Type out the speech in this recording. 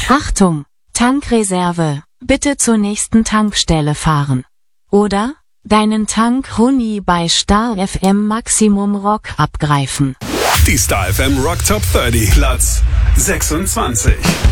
Achtung! Tankreserve, bitte zur nächsten Tankstelle fahren. Oder deinen Tank Huni bei Star FM Maximum Rock abgreifen. Die Star FM Rock Top 30, Platz 26.